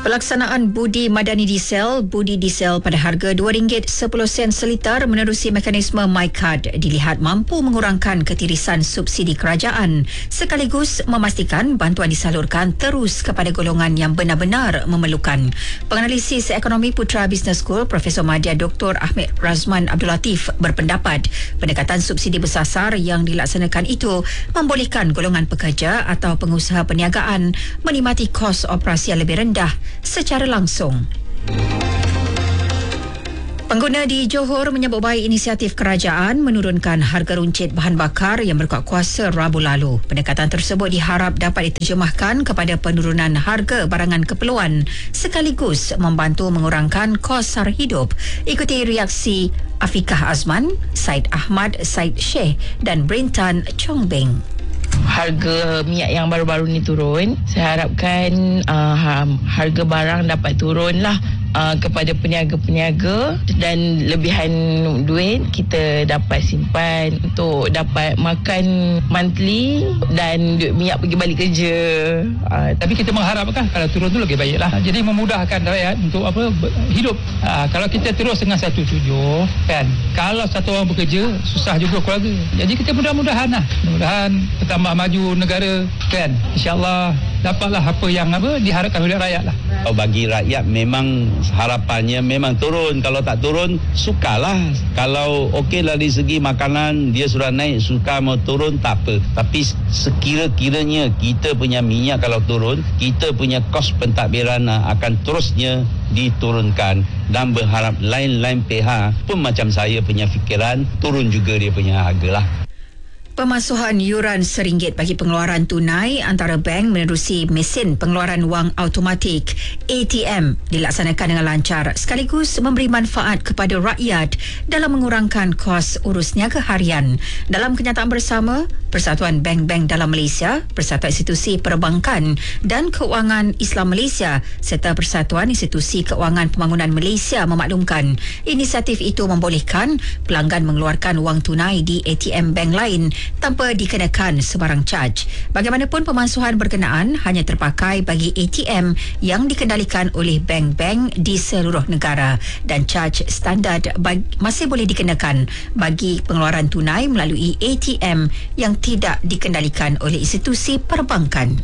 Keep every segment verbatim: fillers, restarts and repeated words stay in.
Pelaksanaan budi madani diesel, budi diesel pada harga dua ringgit sepuluh sen seliter menerusi mekanisme MyCard dilihat mampu mengurangkan ketirisan subsidi kerajaan sekaligus memastikan bantuan disalurkan terus kepada golongan yang benar-benar memerlukan. Penganalisis ekonomi Putra Business School Profesor Madya Doktor Ahmed Razman Abdul Latif berpendapat pendekatan subsidi bersasar yang dilaksanakan itu membolehkan golongan pekerja atau pengusaha perniagaan menikmati kos operasi yang lebih rendah secara langsung. Pengguna di Johor menyambut baik inisiatif kerajaan menurunkan harga runcit bahan bakar yang berkuat kuasa Rabu lalu. Pendekatan tersebut diharap dapat diterjemahkan kepada penurunan harga barangan keperluan sekaligus membantu mengurangkan kos sara hidup. Ikuti reaksi Afikah Azman, Said Ahmad Said Sheikh dan Brintan Chongbeng. Harga minyak yang baru-baru ni turun, saya harapkan uh, harga barang dapat turunlah uh, kepada peniaga-peniaga dan lebihan duit kita dapat simpan untuk dapat makan monthly dan duit minyak pergi balik kerja. Uh, tapi kita mengharapkan kalau turun tu lebih baiklah. Jadi memudahkan rakyat untuk apa hidup. Uh, kalau kita terus dengan satu tujuh kan, kalau satu orang bekerja susah juga keluarga. Jadi kita mudah-mudahan lah, mudah-mudahan tambah maju negara kan, insyaAllah dapatlah apa yang apa diharapkan oleh rakyat lah. Oh, bagi rakyat memang harapannya memang turun. Kalau tak turun sukalah. Kalau okeylah dari segi makanan dia sudah naik, suka mau turun tak apa. Tapi sekira-kiranya kita punya minyak kalau turun, kita punya kos pentadbiran akan terusnya diturunkan dan berharap lain-lain pihak pun macam saya punya fikiran turun juga dia punya harga lah. Pemasuhan yuran seringgit bagi pengeluaran tunai antara bank menerusi mesin pengeluaran wang automatik A T M dilaksanakan dengan lancar sekaligus memberi manfaat kepada rakyat dalam mengurangkan kos urus niaga harian. Dalam kenyataan bersama, Persatuan Bank-Bank dalam Malaysia, Persatuan Institusi Perbankan dan Keuangan Islam Malaysia serta Persatuan Institusi Keuangan Pembangunan Malaysia memaklumkan inisiatif itu membolehkan pelanggan mengeluarkan wang tunai di A T M bank lain tanpa dikenakan sebarang caj. Bagaimanapun pemasuhan berkenaan hanya terpakai bagi A T M yang dikendalikan oleh bank-bank di seluruh negara dan caj standard bagi, masih boleh dikenakan bagi pengeluaran tunai melalui A T M yang tidak dikendalikan oleh institusi perbankan.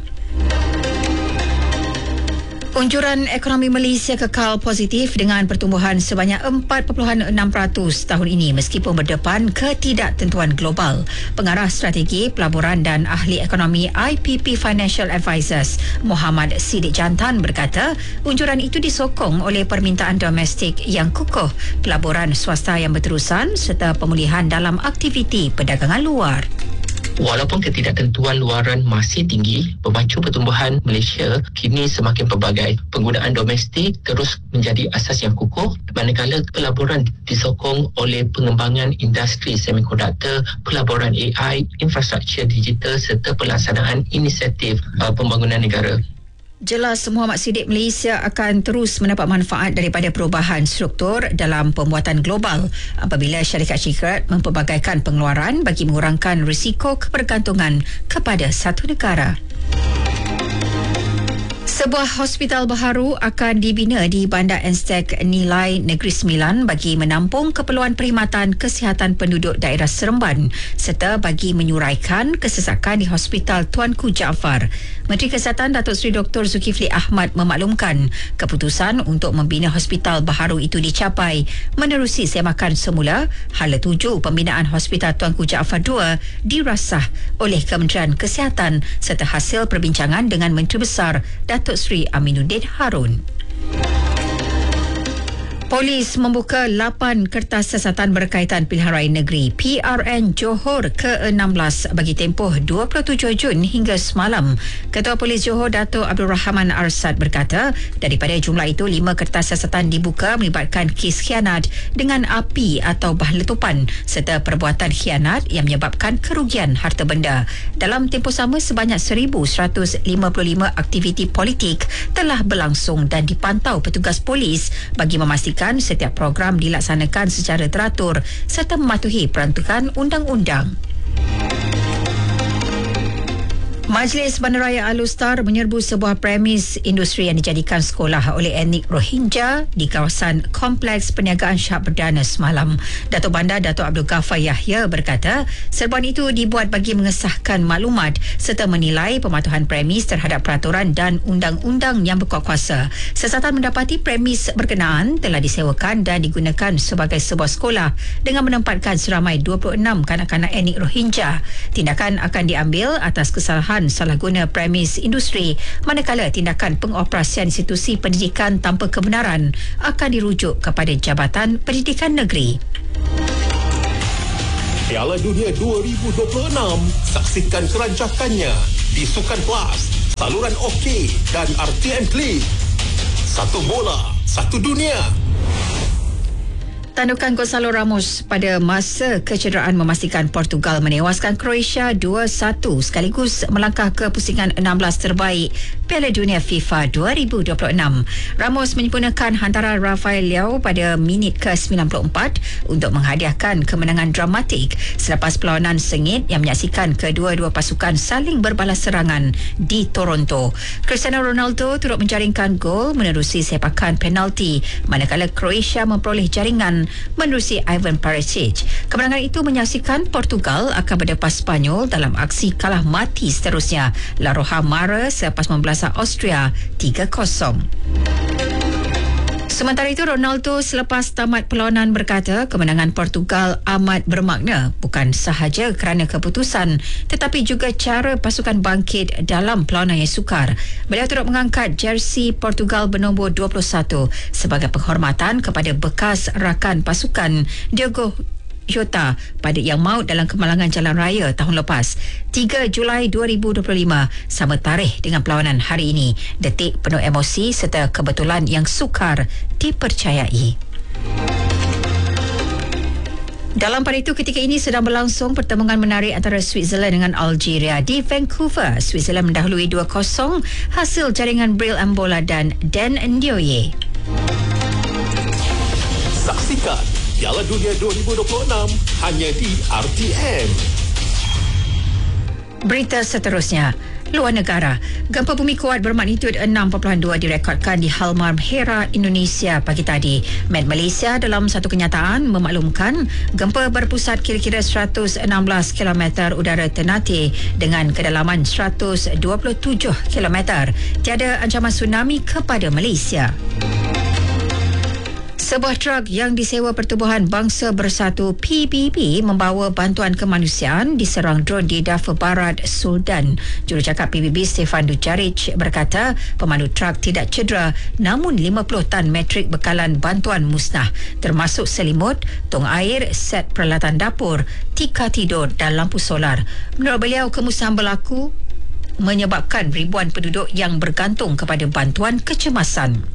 Unjuran ekonomi Malaysia kekal positif dengan pertumbuhan sebanyak empat perpuluhan enam peratus tahun ini meskipun berdepan ketidaktentuan global. Pengarah Strategi, Pelaburan dan Ahli Ekonomi I P P Financial Advisors Muhammad Siddiq Jantan berkata, unjuran itu disokong oleh permintaan domestik yang kukuh, pelaburan swasta yang berterusan serta pemulihan dalam aktiviti perdagangan luar. Walaupun ketidaktentuan luaran masih tinggi, pemacu pertumbuhan Malaysia kini semakin pelbagai. Penggunaan domestik terus menjadi asas yang kukuh, manakala pelaburan disokong oleh pengembangan industri semikonduktor, pelaburan A I, infrastruktur digital serta pelaksanaan inisiatif uh, pembangunan negara. Jelas Muhammad Siddiq, Malaysia akan terus mendapat manfaat daripada perubahan struktur dalam pembuatan global apabila syarikat-syarikat mempelbagaikan pengeluaran bagi mengurangkan risiko kebergantungan kepada satu negara. Sebuah hospital baharu akan dibina di Bandar Enstek Nilai Negeri Sembilan bagi menampung keperluan perkhidmatan kesihatan penduduk daerah Seremban serta bagi menyuraikan kesesakan di Hospital Tuanku Jaafar. Menteri Kesihatan Datuk Seri Doktor Zulkifli Ahmad memaklumkan keputusan untuk membina hospital baharu itu dicapai menerusi semakan semula hala tuju pembinaan Hospital Tuanku Jaafar dua dirasah oleh Kementerian Kesihatan serta hasil perbincangan dengan Menteri Besar Datuk Seri Aminuddin Harun. Polis membuka lapan kertas siasatan berkaitan pilihan raya negeri P R N Johor ke enam belas bagi tempoh dua puluh tujuh Jun hingga semalam. Ketua Polis Johor Dato' Abdul Rahman Arsad berkata, daripada jumlah itu, lima kertas siasatan dibuka melibatkan kes khianat dengan api atau bahan letupan serta perbuatan khianat yang menyebabkan kerugian harta benda. Dalam tempoh sama, sebanyak seribu seratus lima puluh lima aktiviti politik telah berlangsung dan dipantau petugas polis bagi memastikan setiap program dilaksanakan secara teratur serta mematuhi peruntukan undang-undang. Majlis Bandaraya Alustar menyerbu sebuah premis industri yang dijadikan sekolah oleh etnik Rohingya di kawasan Kompleks Perniagaan Shah Perdana semalam. Datuk Bandar Datuk Abdul Ghaffar Yahya berkata, serbuan itu dibuat bagi mengesahkan maklumat serta menilai pematuhan premis terhadap peraturan dan undang-undang yang berkuat kuasa. Siasatan mendapati premis berkenaan telah disewakan dan digunakan sebagai sebuah sekolah dengan menempatkan seramai dua puluh enam kanak-kanak etnik Rohingya. Tindakan akan diambil atas kesalahan salah guna premis industri, manakala tindakan pengoperasian institusi pendidikan tanpa kebenaran akan dirujuk kepada Jabatan Pendidikan Negeri. Piala Dunia dua ribu dua puluh enam, saksikan kerancakannya di Sukan Plus, saluran OK dan R T M Klik. Satu bola, satu dunia. Tandukan Gonzalo Ramos pada masa kecederaan memastikan Portugal menewaskan Croatia dua satu sekaligus melangkah ke pusingan enam belas terbaik Piala Dunia FIFA dua ribu dua puluh enam. Ramos menyempurnakan hantaran Rafael Leao pada minit ke sembilan puluh empat untuk menghadiahkan kemenangan dramatik selepas perlawanan sengit yang menyaksikan kedua-dua pasukan saling berbalas serangan di Toronto. Cristiano Ronaldo turut menjaringkan gol menerusi sepakan penalti, manakala Croatia memperoleh jaringan menerusi Ivan Perisic. Kemenangan itu menyaksikan Portugal akan berdepas Spanyol dalam aksi kalah mati seterusnya. La Roja mara selepas membelasah Austria tiga kosong. Sementara itu, Ronaldo selepas tamat perlawanan berkata kemenangan Portugal amat bermakna, bukan sahaja kerana keputusan tetapi juga cara pasukan bangkit dalam perlawanan yang sukar. Beliau turut mengangkat jersey Portugal bernombor dua puluh satu sebagai penghormatan kepada bekas rakan pasukan Diogo Jota pada yang maut dalam kemalangan jalan raya tahun lepas. tiga Julai dua ribu dua puluh lima sama tarikh dengan perlawanan hari ini. Detik penuh emosi serta kebetulan yang sukar dipercayai. Dalam pada itu, ketika ini sedang berlangsung pertembungan menarik antara Switzerland dengan Algeria di Vancouver. Switzerland mendahului dua kosong hasil jaringan Bril Ambola dan Dan Ndioye. Saksikan Piala Dunia dua ribu dua puluh enam hanya di R T M. Berita seterusnya. Luar negara, gempa bumi kuat bermagnitud enam perpuluhan dua direkodkan di Halmahera, Indonesia pagi tadi. Met Malaysia dalam satu kenyataan memaklumkan gempa berpusat kira-kira seratus enam belas kilometer udara Ternate dengan kedalaman seratus dua puluh tujuh kilometer. Tiada ancaman tsunami kepada Malaysia. Sebuah truk yang disewa Pertubuhan Bangsa Bersatu P B B membawa bantuan kemanusiaan diserang drone di Darfur Barat, Sudan. Jurucakap P B B Stefan Dujarric berkata pemandu truk tidak cedera, namun lima puluh tan metrik bekalan bantuan musnah termasuk selimut, tong air, set peralatan dapur, tika tidur dan lampu solar. Menurut beliau, kemusnahan berlaku menyebabkan ribuan penduduk yang bergantung kepada bantuan kecemasan.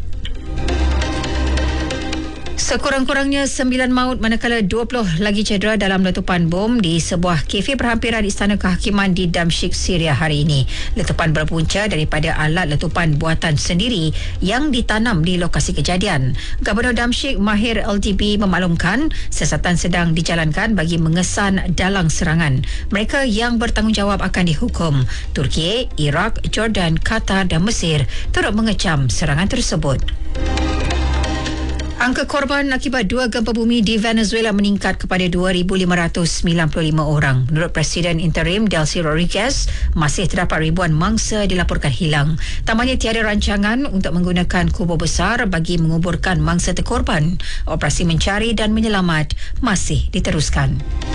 Sekurang-kurangnya sembilan maut manakala dua puluh lagi cedera dalam letupan bom di sebuah kafe berhampiran Istana Kehakiman di Damsyik, Syria hari ini. Letupan berpunca daripada alat letupan buatan sendiri yang ditanam di lokasi kejadian. Gubernur Damsyik Mahir L D B memaklumkan siasatan sedang dijalankan bagi mengesan dalang serangan. Mereka yang bertanggungjawab akan dihukum. Turki, Iraq, Jordan, Qatar dan Mesir turut mengecam serangan tersebut. Angka korban akibat dua gempa bumi di Venezuela meningkat kepada dua ribu lima ratus sembilan puluh lima orang. Menurut Presiden Interim Delcy Rodriguez, masih terdapat ribuan mangsa dilaporkan hilang. Tambahnya tiada rancangan untuk menggunakan kubur besar bagi menguburkan mangsa terkorban. Operasi mencari dan menyelamat masih diteruskan.